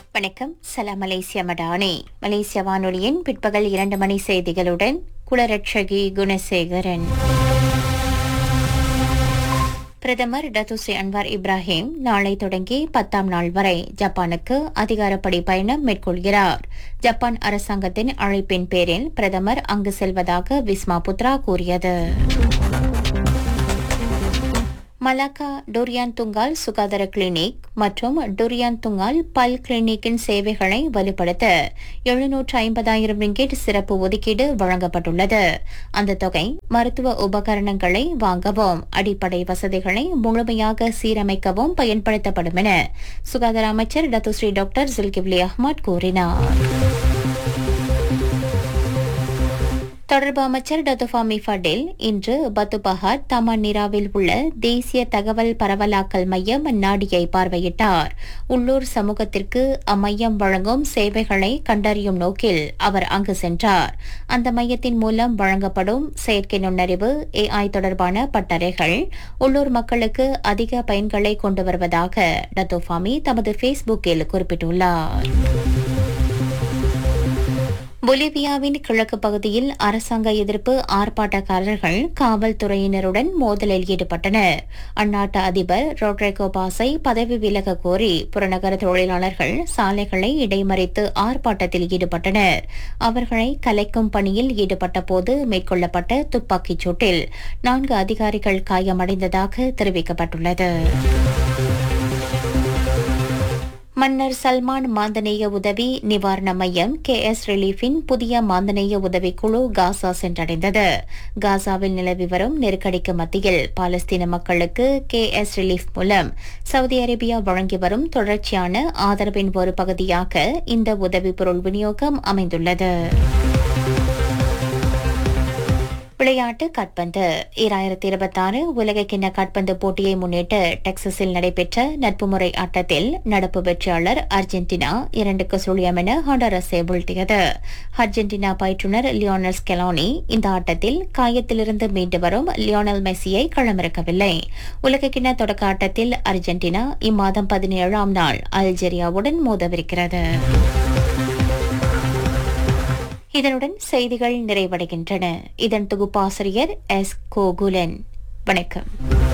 வணக்கம். சலாம் மலேசியா மடானி. மலேசிய வானொலியின் பிற்பகல் 2 மணி செய்திகளுடன் குலரட்சகி குணசேகரன். பிரதமர் டத்துஸ்ரீ அன்வார் இப்ராஹிம் நாளை தொடங்கி 10ஆம் நாள் வரை ஜப்பானுக்கு அதிகாரப்படி பயணம் மேற்கொள்கிறார். ஜப்பான் அரசாங்கத்தின் அழைப்பின் பேரில் பிரதமர் அங்கு செல்வதாக விஸ்மா புத்ரா கூறியது. மலாக்கா டோரியான் துங்கால் சுகாதார கிளினிக் மற்றும் டோரியான் துங்கால் பல் கிளினிக்கின் சேவைகளை வலுப்படுத்த 750,000 ரிங்கிட் சிறப்பு ஒதுக்கீடு வழங்கப்பட்டுள்ளது. அந்த தொகை மருத்துவ உபகரணங்களை வாங்கவும் அடிப்படை வசதிகளை முழுமையாக சீரமைக்கவும் பயன்படுத்தப்படும் என சுகாதார அமைச்சர் டத்துஸ்ரீ டாக்டர் ஜுல்கிப்லி அஹ்மத் கூறினார். தொடர்பு அமைச்சர் டத்துஃபாமி ஃபடில் இன்று பத்துபஹாட் தமானிராவில் உள்ள தேசிய தகவல் பரவலாக்கல் மையம் நாடியை பார்வையிட்டார். உள்ளூர் சமூகத்திற்கு அம்மையம் வழங்கும் சேவைகளை கண்டறியும் நோக்கில் அவர் அங்கு சென்றார். அந்த மையத்தின் மூலம் வழங்கப்படும் செயற்கை நுண்ணறிவு AI தொடர்பான பட்டறைகள் உள்ளூர் மக்களுக்கு அதிக பயன்களை கொண்டு வருவதாக டத்துஃபாமி தமது ஃபேஸ்புக்கில் குறிப்பிட்டுள்ளார். பொலிவியாவின் கிழக்கு பகுதியில் அரசாங்க எதிர்ப்பு ஆர்ப்பாட்டக்காரர்கள் காவல்துறையினருடன் மோதலில் ஈடுபட்டனர். அந்நாட்டு அதிபர் ரோட்ரிகோ பாஸை பதவி விலக கோரி புறநகர தொழிலாளர்கள் சாலைகளை இடைமறித்து ஆர்ப்பாட்டத்தில் ஈடுபட்டனர். அவர்களை கலைக்கும் பணியில் ஈடுபட்ட போது மேற்கொள்ளப்பட்ட துப்பாக்கிச் சூட்டில் 4 அதிகாரிகள் காயமடைந்ததாக தெரிவிக்கப்பட்டுள்ளது. மன்னர் சல்மான் மாந்தநேய உதவி நிவாரண மையம் KS ரிலீஃபின் புதிய மாந்தநேய உதவிக்குழு காசா சென்றடைந்தது. காசாவில் நிலவி வரும் நெருக்கடிக்கு மத்தியில் பாலஸ்தீன மக்களுக்கு KS ரிலீஃப் மூலம் சவுதி அரேபியா வழங்கி வரும் தொடர்ச்சியான ஆதரவின் ஒரு பகுதியாக இந்த உதவி பொருள் விநியோகம் அமைந்துள்ளது. விளையாட்டு காற்பந்து 2026 உலகக்கிண்ண காற்பந்து போட்டியை முன்னிட்டு டெக்சஸில் நடைபெற்ற நட்பு முறை ஆட்டத்தில் நடப்பு வெற்றியாளர் அர்ஜென்டினா 2-0 என ஹாண்டரஸை வீழ்த்தியது. அர்ஜென்டினா பயிற்றுநர் லியோனல் ஸ்கெலோனி இந்த ஆட்டத்தில் காயத்திலிருந்து மீண்டு வரும் லியோனல் மெஸ்ஸியை களமிறக்கவில்லை. உலகக்கிண்ண தொடக்க ஆட்டத்தில் அர்ஜென்டினா இம்மாதம் 17ஆம் நாள் அல்ஜீரியாவுடன் மோதவிருக்கிறது. இதனுடன் செய்திகள் நிறைவடைகின்றன. இதன் தொகுப்பாசிரியர் S. கோகுலன். வணக்கம்.